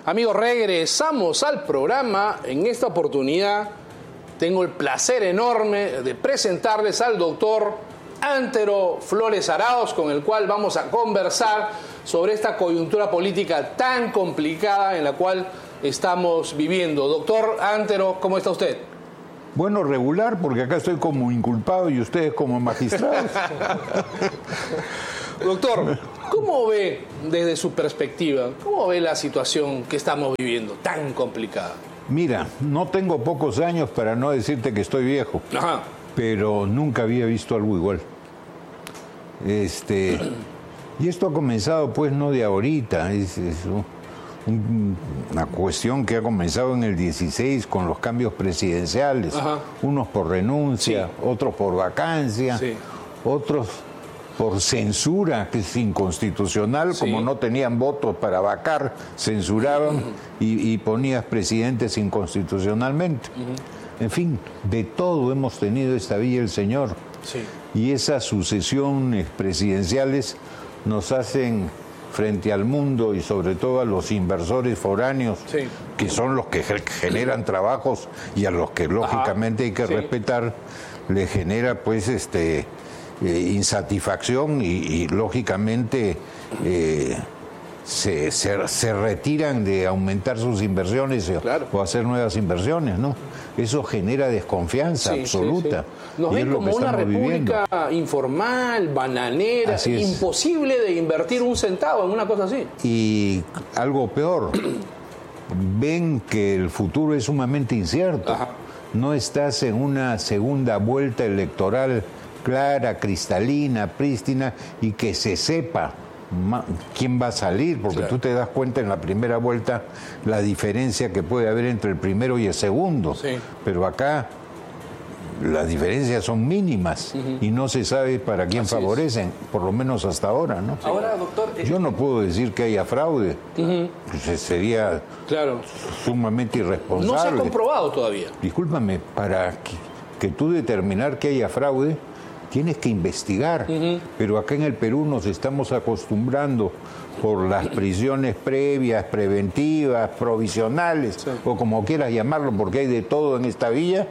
Amigos, regresamos al programa. En esta oportunidad tengo el placer enorme de presentarles al doctor Antero Flores Arauz, con el cual vamos a conversar sobre esta coyuntura política tan complicada en la cual estamos viviendo. Doctor Antero, ¿cómo está usted? Bueno, regular, porque acá estoy como inculpado y ustedes como magistrados. Doctor, ¿cómo ve desde su perspectiva, cómo ve la situación que estamos viviendo tan complicada? Mira, no tengo pocos años para no decirte que estoy viejo, pero nunca había visto algo igual. Y esto ha comenzado pues no de ahorita, es una cuestión que ha comenzado en el 16 con los cambios presidenciales, unos por renuncia, otros por vacancia, otros por censura, que es inconstitucional, como no tenían votos para vacar, censuraban y ponías presidentes inconstitucionalmente. En fin, de todo hemos tenido esta villa el Señor. Y esas sucesiones presidenciales nos hacen frente al mundo y sobre todo a los inversores foráneos, que son los que generan trabajos y a los que lógicamente hay que respetar, le genera pues insatisfacción y lógicamente se retiran de aumentar sus inversiones o hacer nuevas inversiones, ¿no? Eso genera desconfianza absoluta. Nos ven como una república informal, bananera, imposible de invertir un centavo en una cosa así. Y algo peor, ven que el futuro es sumamente incierto. No estás en una segunda vuelta electoral clara, cristalina, prístina, y que se sepa quién va a salir, porque tú te das cuenta en la primera vuelta la diferencia que puede haber entre el primero y el segundo, pero acá las diferencias son mínimas y no se sabe para quién favorecen, por lo menos hasta ahora, ¿no? Ahora, doctor, yo no puedo decir que haya fraude, pues sería sumamente irresponsable. No se ha comprobado todavía. Discúlpame, para que tú determinar que haya fraude, tienes que investigar, pero acá en el Perú nos estamos acostumbrando por las prisiones previas, preventivas, provisionales, o como quieras llamarlo, porque hay de todo en esta villa,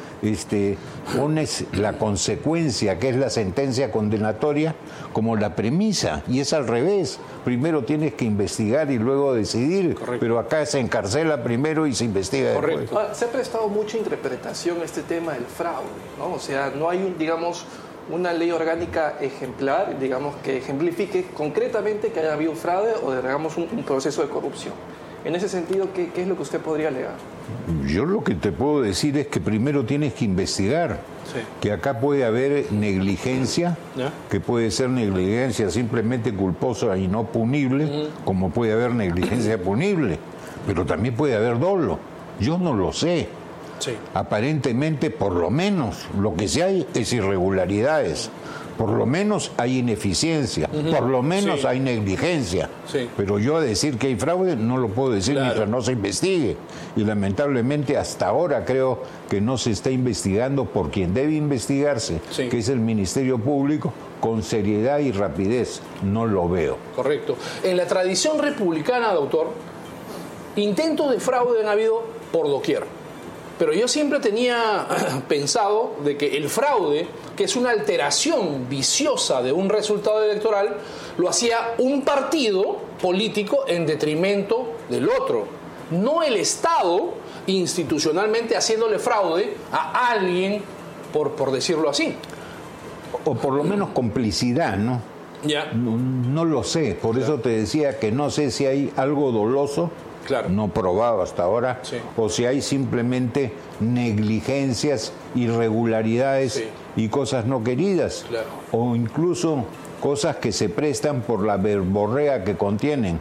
pones la consecuencia, que es la sentencia condenatoria, como la premisa, y es al revés. Primero tienes que investigar y luego decidir, pero acá se encarcela primero y se investiga después. Se ha prestado mucha interpretación a este tema del fraude, ¿no? O sea, no hay una ley orgánica ejemplar, digamos, que ejemplifique concretamente que haya habido fraude o, digamos, un proceso de corrupción. En ese sentido, ¿qué es lo que usted podría alegar? Yo lo que te puedo decir es que primero tienes que investigar, que acá puede haber negligencia, que puede ser negligencia simplemente culposa y no punible, como puede haber negligencia punible, pero también puede haber dolo. Yo no lo sé. Aparentemente, por lo menos, lo que sí hay es irregularidades, por lo menos hay ineficiencia, por lo menos hay negligencia, pero yo a decir que hay fraude no lo puedo decir mientras no se investigue, y lamentablemente hasta ahora creo que no se está investigando por quien debe investigarse, que es el Ministerio Público, con seriedad y rapidez. No lo veo. Correcto. En la tradición republicana, doctor, intentos de fraude han habido por doquier. Pero yo siempre tenía pensado de que el fraude, que es una alteración viciosa de un resultado electoral, lo hacía un partido político en detrimento del otro. No el Estado institucionalmente haciéndole fraude a alguien, por decirlo así. O por lo menos complicidad, ¿no? No lo sé, por eso te decía que no sé si hay algo doloso, no probado hasta ahora, o si hay simplemente negligencias, irregularidades y cosas no queridas, o incluso cosas que se prestan por la verborrea que contienen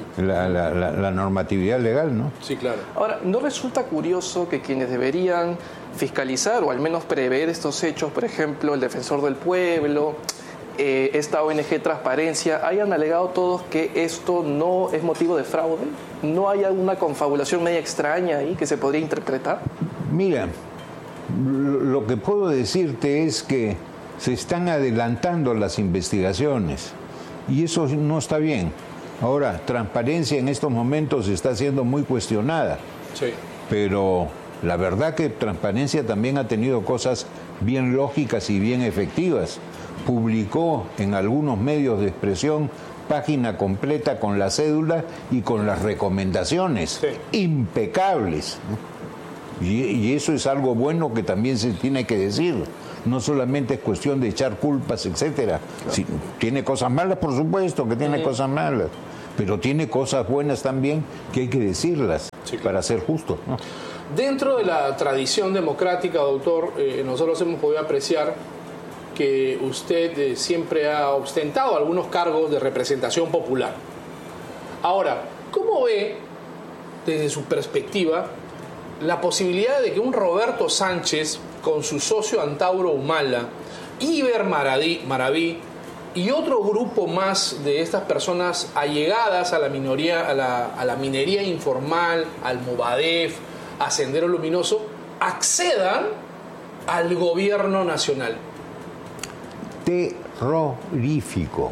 la normatividad legal, ¿no? Sí, claro. Ahora, ¿no resulta curioso que quienes deberían fiscalizar o al menos prever estos hechos, por ejemplo, el Defensor del Pueblo, esta ONG Transparencia, hayan alegado todos que esto no es motivo de fraude? ¿No hay alguna confabulación media extraña ahí que se podría interpretar? Mira, lo que puedo decirte es que se están adelantando las investigaciones y eso no está bien. Ahora, transparencia en estos momentos está siendo muy cuestionada. Sí. Pero la verdad que transparencia también ha tenido cosas bien lógicas y bien efectivas. Publicó en algunos medios de expresión página completa con la cédula y con las recomendaciones, impecables. Y eso es algo bueno que también se tiene que decir. No solamente es cuestión de echar culpas, etcétera. Sí, tiene cosas malas, por supuesto que tiene cosas malas, pero tiene cosas buenas también que hay que decirlas para ser justos, ¿no? Dentro de la tradición democrática, doctor, nosotros hemos podido apreciar que usted siempre ha ostentado algunos cargos de representación popular. Ahora, ¿cómo ve, desde su perspectiva, la posibilidad de que un Roberto Sánchez, con su socio Antauro Humala, Iber Maraví y otro grupo más de estas personas allegadas a la minoría, a la minería informal, al Movadef, a Sendero Luminoso, accedan al gobierno nacional? Terrorífico,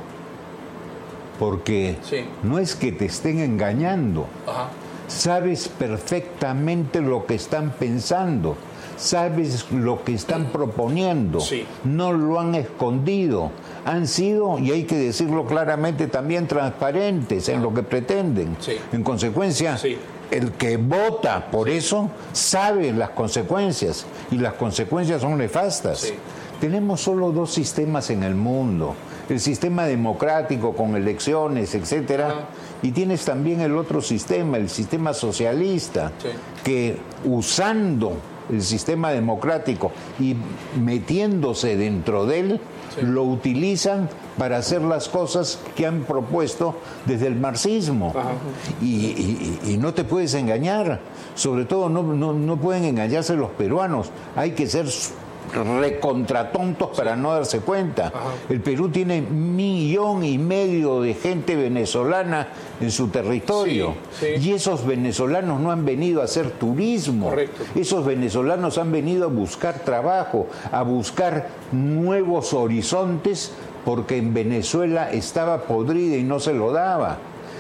porque no es que te estén engañando. Sabes perfectamente lo que están pensando, sabes lo que están proponiendo, no lo han escondido, han sido, y hay que decirlo claramente, también transparentes en lo que pretenden. En consecuencia, el que vota por eso sabe las consecuencias, y las consecuencias son nefastas. Tenemos solo dos sistemas en el mundo: el sistema democrático con elecciones, etcétera, y tienes también el otro sistema, el sistema socialista, que usando el sistema democrático y metiéndose dentro de él, lo utilizan para hacer las cosas que han propuesto desde el marxismo. Y no te puedes engañar, sobre todo no pueden engañarse los peruanos, hay que ser recontratontos para no darse cuenta. El Perú tiene 1,5 millones de gente venezolana en su territorio, y esos venezolanos no han venido a hacer turismo. Esos venezolanos han venido a buscar trabajo, a buscar nuevos horizontes, porque en Venezuela estaba podrida y no se lo daba.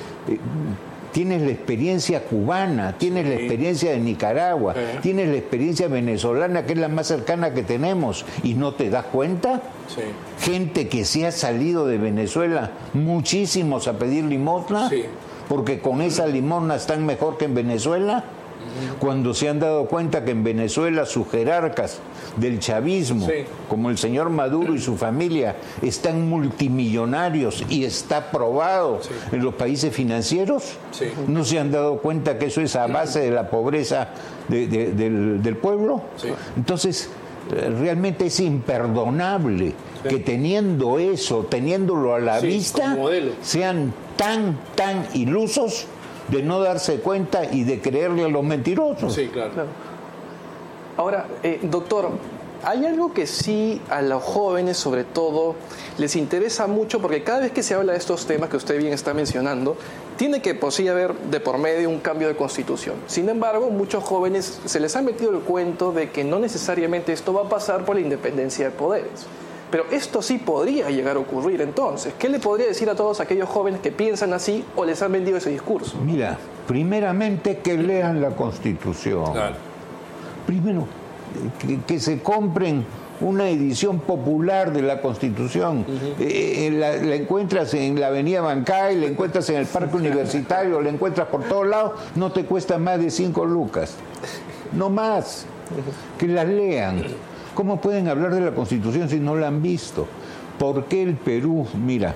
Tienes la experiencia cubana, tienes la experiencia de Nicaragua, tienes la experiencia venezolana, que es la más cercana que tenemos, y no te das cuenta. Gente que se ha salido de Venezuela, muchísimos a pedir limosna, porque con esa limosna están mejor que en Venezuela, cuando se han dado cuenta que en Venezuela sus jerarcas del chavismo, como el señor Maduro y su familia, están multimillonarios y está probado en los países financieros. ¿No se han dado cuenta que eso es a base de la pobreza del pueblo? Entonces, realmente es imperdonable que teniendo eso, teniéndolo a la vista, sean tan ilusos de no darse cuenta y de creerle a los mentirosos. Ahora, doctor, hay algo que sí a los jóvenes, sobre todo, les interesa mucho, porque cada vez que se habla de estos temas que usted bien está mencionando, tiene que haber de por medio un cambio de constitución. Sin embargo, muchos jóvenes se les ha metido el cuento de que no necesariamente esto va a pasar por la independencia de poderes. Pero esto sí podría llegar a ocurrir. Entonces, ¿qué le podría decir a todos aquellos jóvenes que piensan así o les han vendido ese discurso? Mira, primeramente que lean la Constitución. Primero, que se compren una edición popular de la Constitución. La encuentras en la Avenida Bancay, la encuentras en el Parque Universitario, la encuentras por todos lados, no te cuesta más de 5 lucas. No más. Que las lean. ¿Cómo pueden hablar de la Constitución si no la han visto? ¿Por qué el Perú? Mira,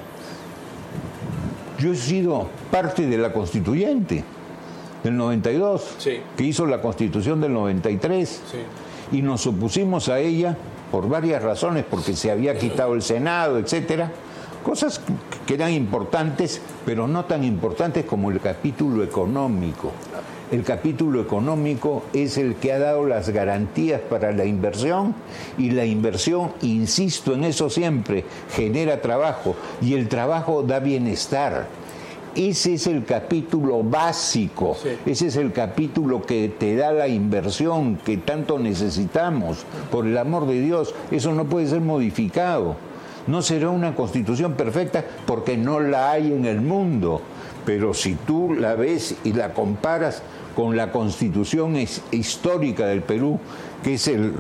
yo he sido parte de la constituyente del 92, que hizo la Constitución del 93, y nos opusimos a ella por varias razones, porque se había quitado el Senado, etcétera. Cosas que eran importantes, pero no tan importantes como el capítulo económico. El capítulo económico es el que ha dado las garantías para la inversión, y la inversión, insisto en eso siempre, genera trabajo, y el trabajo da bienestar. Ese es el capítulo básico, ese es el capítulo que te da la inversión que tanto necesitamos. Por el amor de Dios, eso no puede ser modificado. No será una constitución perfecta porque no la hay en el mundo, pero si tú la ves y la comparas con la constitución histórica del Perú, que es el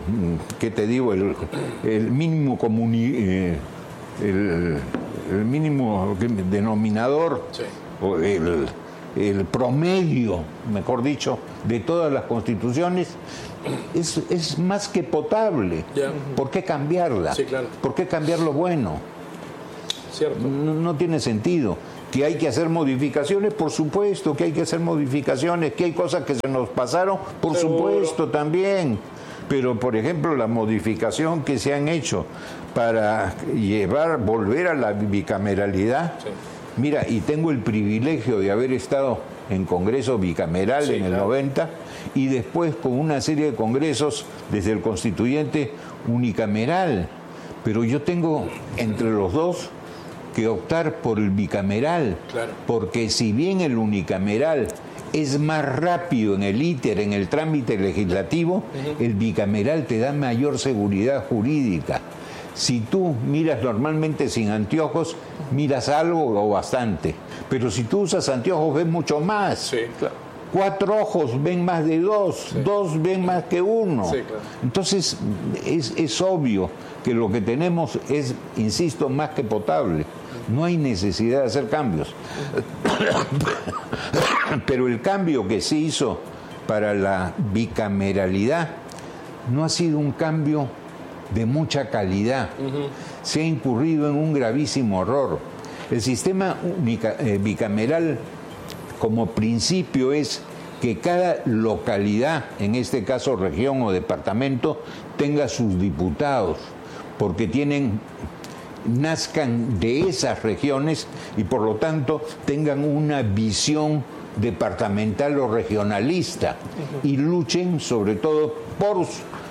mínimo el mínimo denominador, sí, o el promedio, mejor dicho, de todas las constituciones, es más que potable. Yeah. ¿Por qué cambiarla? Sí, claro. ¿Por qué cambiar lo bueno? Cierto. No tiene sentido. Que hay que hacer modificaciones, por supuesto que hay que hacer modificaciones, que hay cosas que se nos pasaron, por supuesto también. Pero, por ejemplo, la modificación que se han hecho para volver a la bicameralidad, sí. Mira, y tengo el privilegio de haber estado en Congreso bicameral, sí, en el 90, y después con una serie de congresos desde el constituyente unicameral. Pero yo tengo entre los dos que optar por el bicameral, claro, porque si bien el unicameral es más rápido en el íter, en el trámite legislativo, el bicameral te da mayor seguridad jurídica. Si tú miras normalmente sin anteojos, miras algo o bastante, pero si tú usas anteojos ves mucho más. Sí, claro. 4 ojos ven más de 2, sí, 2 ven más que 1. Sí, claro. Entonces es obvio que lo que tenemos es, insisto, más que potable. No hay necesidad de hacer cambios. Pero el cambio que se hizo para la bicameralidad no ha sido un cambio de mucha calidad. Se ha incurrido en un gravísimo error. El sistema bicameral como principio es que cada localidad, en este caso región o departamento, tenga sus diputados, porque nazcan de esas regiones y por lo tanto tengan una visión departamental o regionalista y luchen sobre todo por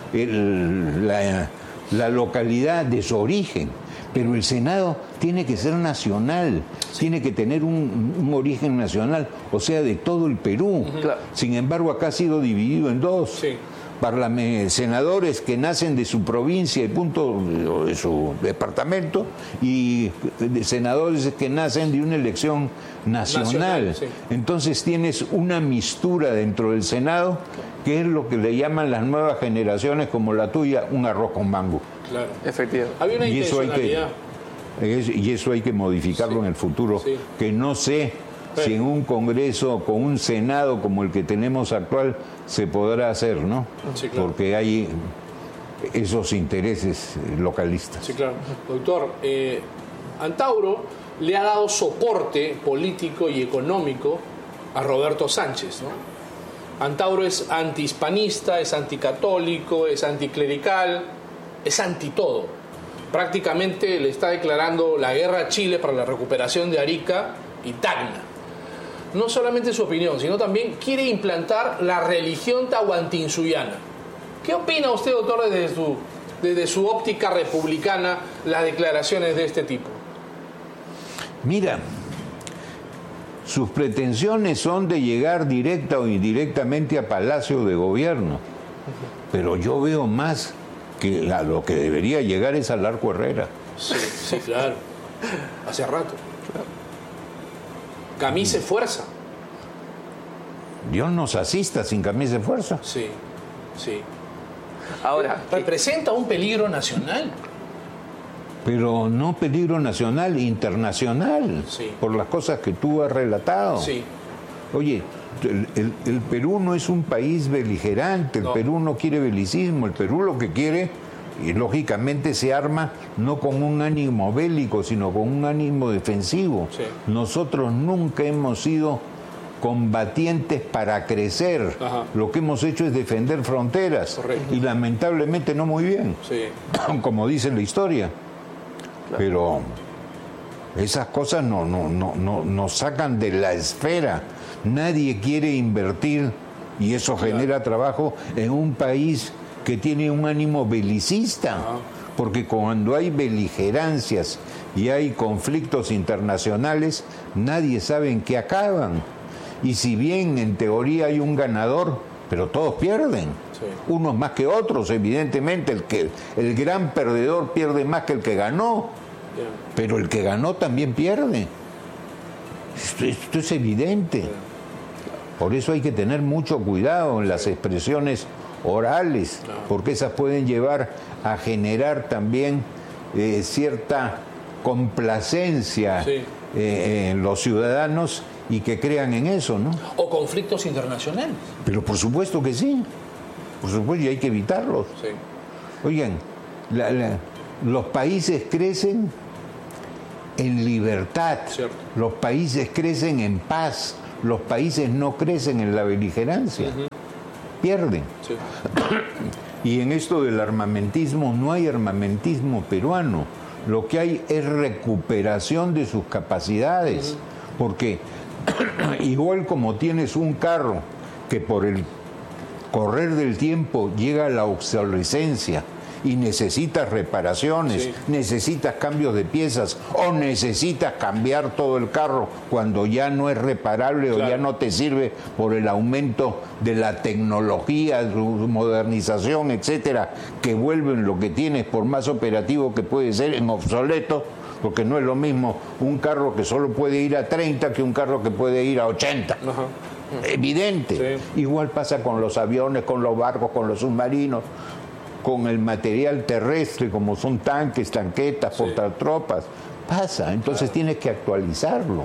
la localidad de su origen. Pero el Senado tiene que ser nacional, tiene que tener un origen nacional, o sea, de todo el Perú. Claro. Sin embargo, acá ha sido dividido en dos. Sí. Senadores que nacen de su provincia y punto, de su departamento, y senadores que nacen de una elección nacional. Sí. Entonces tienes una mistura dentro del Senado, que es lo que le llaman las nuevas generaciones, como la tuya, un arroz con mango. Claro. Efectivamente. Había una intencionalidad. Y eso hay que modificarlo, sí, en el futuro, sí, que no sé si en un Congreso con un Senado como el que tenemos actual se podrá hacer, ¿no? Sí, claro. Porque hay esos intereses localistas. Sí, claro. Doctor, Antauro le ha dado soporte político y económico a Roberto Sánchez, ¿no? Antauro es antihispanista, es anticatólico, es anticlerical, es anti todo. Prácticamente le está declarando la guerra a Chile para la recuperación de Arica y Tacna. No solamente su opinión, sino también quiere implantar la religión tahuantinsuyana. ¿Qué opina usted, doctor, desde su óptica republicana, las declaraciones de este tipo? Mira, sus pretensiones son de llegar directa o indirectamente a Palacio de Gobierno, pero yo veo más que lo que debería llegar es al Arco Herrera. Sí, claro. Hace rato. Camisa y fuerza. Dios nos asista sin camisa y fuerza. Sí. Ahora, representa un peligro nacional. Pero no peligro nacional, internacional, sí, por las cosas que tú has relatado. Sí. Oye, el Perú no es un país beligerante, el Perú no quiere belicismo, el Perú lo que quiere, y lógicamente se arma no con un ánimo bélico, sino con un ánimo defensivo. Sí. Nosotros nunca hemos sido combatientes para crecer. Ajá. Lo que hemos hecho es defender fronteras. Correcto. Y lamentablemente no muy bien, sí, como dice la historia. Claro. Pero esas cosas nos sacan de la esfera. Nadie quiere invertir, y eso genera trabajo en un país que tiene un ánimo belicista, porque cuando hay beligerancias y hay conflictos internacionales, nadie sabe en qué acaban. Y si bien en teoría hay un ganador, pero todos pierden. Sí. Unos más que otros, evidentemente. El gran perdedor pierde más que el que ganó, pero el que ganó también pierde. Esto es evidente. Por eso hay que tener mucho cuidado en las expresiones orales, porque esas pueden llevar a generar también cierta complacencia en los ciudadanos y que crean en eso, ¿no? O conflictos internacionales. Pero por supuesto que sí, por supuesto, y hay que evitarlos. Sí. Oigan, los países crecen en libertad, cierto. Los países crecen en paz, los países no crecen en la beligerancia, pierden. Sí. Y en esto del armamentismo no hay armamentismo peruano, lo que hay es recuperación de sus capacidades, porque igual como tienes un carro que por el correr del tiempo llega a la obsolescencia y necesitas reparaciones, necesitas cambios de piezas o necesitas cambiar todo el carro cuando ya no es reparable o ya no te sirve por el aumento de la tecnología, su modernización, etcétera, que vuelven lo que tienes, por más operativo que puede ser, en obsoleto, porque no es lo mismo un carro que solo puede ir a 30 que un carro que puede ir a 80. Evidente. Sí. Igual pasa con los aviones, con los barcos, con los submarinos, con el material terrestre, como son tanques, tanquetas, portatropas. Pasa, entonces tienes que actualizarlo.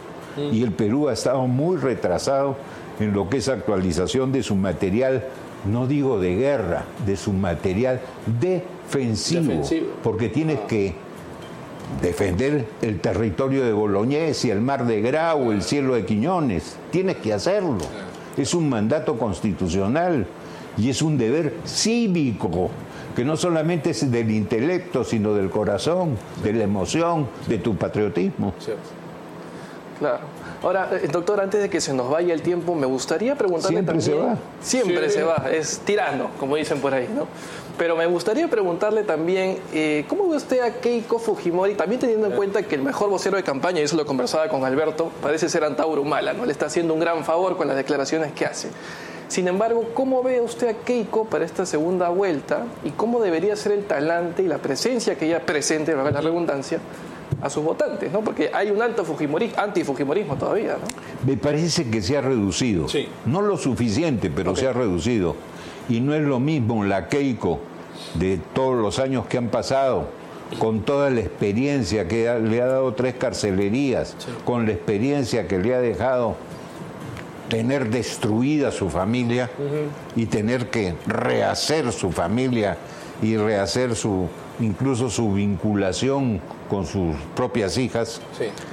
Y el Perú ha estado muy retrasado en lo que es actualización de su material, no digo de guerra, de su material defensivo. Porque tienes que defender el territorio de Bolognesi, el mar de Grau, el cielo de Quiñones. Tienes que hacerlo. Es un mandato constitucional y es un deber cívico, que no solamente es del intelecto, sino del corazón, de la emoción, de tu patriotismo. Claro. Ahora, doctor, antes de que se nos vaya el tiempo, me gustaría preguntarle Siempre también... se va. Siempre se va, es tirano, como dicen por ahí, ¿no? Pero me gustaría preguntarle también, ¿cómo ve usted a Keiko Fujimori, también teniendo en cuenta que el mejor vocero de campaña, y eso lo conversaba con Alberto, parece ser Antauro Humala, ¿no? Le está haciendo un gran favor con las declaraciones que hace. Sin embargo, ¿cómo ve usted a Keiko para esta segunda vuelta y cómo debería ser el talante y la presencia que ella presente, valga la redundancia, a sus votantes, ¿no? Porque hay un alto antifujimorismo todavía, ¿no? Me parece que se ha reducido. Sí. No lo suficiente, pero se ha reducido. Y no es lo mismo la Keiko de todos los años que han pasado, con toda la experiencia que le ha dado 3 carcelerías, con la experiencia que le ha dejado tener destruida su familia y tener que rehacer su familia y rehacer incluso su vinculación con sus propias hijas.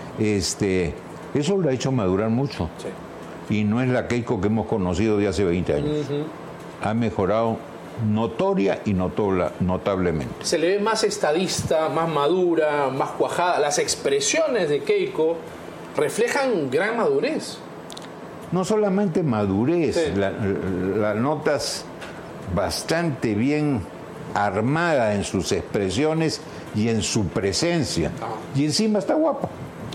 Eso lo ha hecho madurar mucho. Y no es la Keiko que hemos conocido de hace 20 años. Ha mejorado notoria y notablemente. Se le ve más estadista, más madura, más cuajada. Las expresiones de Keiko reflejan gran madurez. No solamente madurez, la notas bastante bien armada en sus expresiones y en su presencia. Y encima está guapa.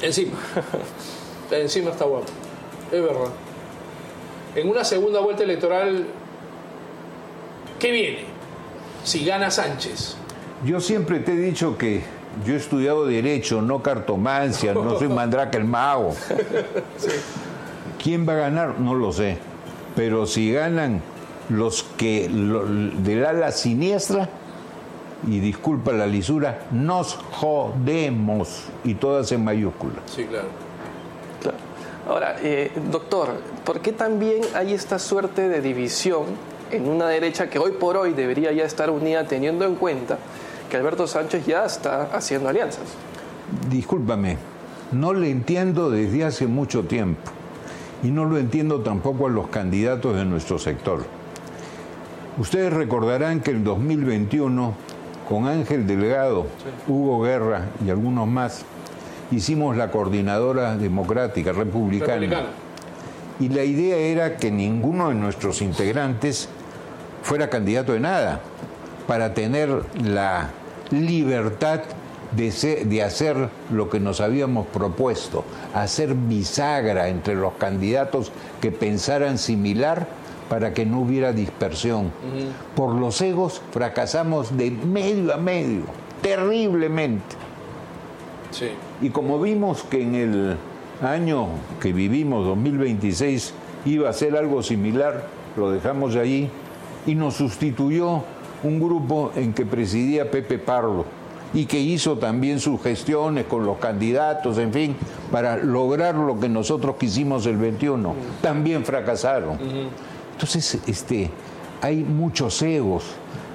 Encima está guapa. Es verdad. En una segunda vuelta electoral, ¿qué viene si gana Sánchez? Yo siempre te he dicho que yo he estudiado Derecho, no cartomancia, no soy Mandrake el mago. ¿Quién va a ganar? No lo sé. Pero si ganan los que del ala siniestra, y disculpa la lisura, nos jodemos. Y todas en mayúsculas. Sí, claro. Ahora, doctor, ¿por qué también hay esta suerte de división en una derecha que hoy por hoy debería ya estar unida, teniendo en cuenta que Alberto Sánchez ya está haciendo alianzas? Discúlpame, no le entiendo desde hace mucho tiempo. Y no lo entiendo tampoco a los candidatos de nuestro sector. Ustedes recordarán que en 2021, con Ángel Delgado, Hugo Guerra y algunos más, hicimos la coordinadora democrática republicana. Y la idea era que ninguno de nuestros integrantes fuera candidato de nada, para tener la libertad de hacer lo que nos habíamos propuesto, hacer bisagra entre los candidatos que pensaran similar para que no hubiera dispersión. Por los egos fracasamos de medio a medio, terriblemente. Y como vimos que en año que vivimos, 2026, iba a ser algo similar, lo dejamos allí, y nos sustituyó un grupo en que presidía Pepe Pardo y que hizo también sus gestiones con los candidatos, en fin, para lograr lo que nosotros quisimos el 21. También fracasaron. Entonces, hay muchos egos,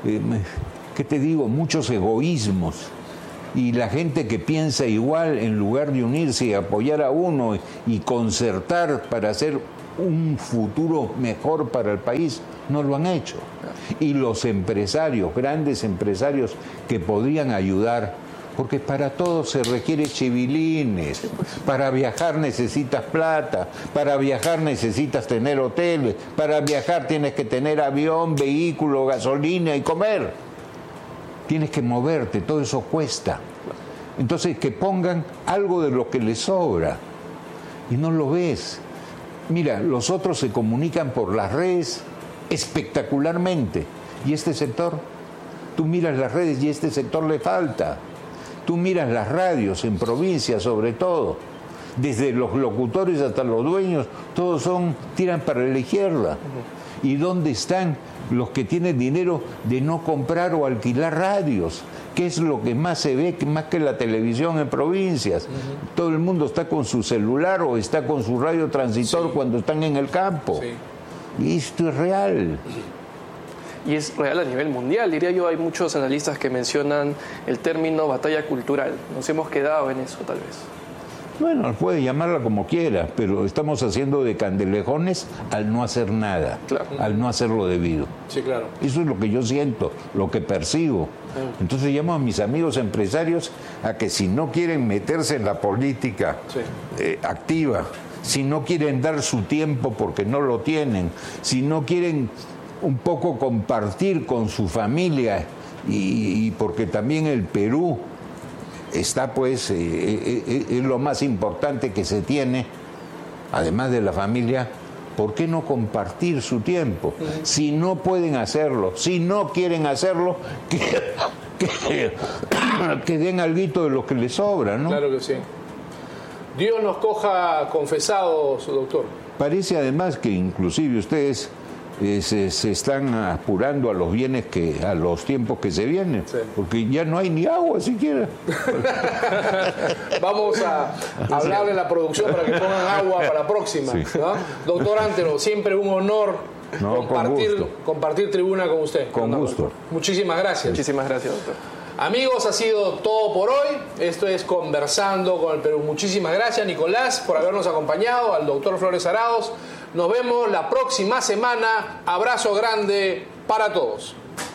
¿qué te digo? Muchos egoísmos. Y la gente que piensa igual, en lugar de unirse y apoyar a uno y concertar para hacer un futuro mejor para el país, no lo han hecho. Y los empresarios, grandes empresarios que podrían ayudar, porque para todo se requiere chivilines, para viajar necesitas plata, para viajar necesitas tener hoteles, para viajar tienes que tener avión, vehículo, gasolina y comer. Tienes que moverte, todo eso cuesta. Entonces que pongan algo de lo que les sobra y no lo ves. Mira, los otros se comunican por las redes espectacularmente. ¿Y este sector? Tú miras las redes y a este sector le falta. Tú miras las radios en provincia sobre todo. Desde los locutores hasta los dueños, todos tiran para la izquierda. ¿Y dónde están los que tienen dinero de no comprar o alquilar radios? ¿Qué es lo que más se ve, más que la televisión en provincias? Todo el mundo está con su celular o está con su radio transistor cuando están en el campo. Y esto es real. Y es real a nivel mundial, diría yo. Hay muchos analistas que mencionan el término batalla cultural. Nos hemos quedado en eso, tal vez. Bueno, puede llamarla como quiera, pero estamos haciendo de candelejones al no hacer nada, al no hacer lo debido. Sí, claro. Eso es lo que yo siento, lo que percibo. Entonces llamo a mis amigos empresarios a que si no quieren meterse en la política activa, si no quieren dar su tiempo porque no lo tienen, si no quieren un poco compartir con su familia y porque también el Perú está pues, es lo más importante que se tiene, además de la familia. ¿Por qué no compartir su tiempo? Si no pueden hacerlo, si no quieren hacerlo, que den alguito de lo que les sobra, ¿no? Claro que sí. Dios nos coja confesados, doctor. Parece además que inclusive ustedes se están apurando a los bienes a los tiempos que se vienen, porque ya no hay ni agua siquiera. Vamos a hablarle a la producción para que pongan agua para la próxima, ¿no? Doctor Antero, siempre un honor compartir tribuna con usted. Con gusto. Muchísimas gracias. Muchísimas gracias, doctor. Amigos, ha sido todo por hoy. Esto es Conversando con el Perú. Muchísimas gracias, Nicolás, por habernos acompañado, al doctor Flores Arauz. Nos vemos la próxima semana. Abrazo grande para todos.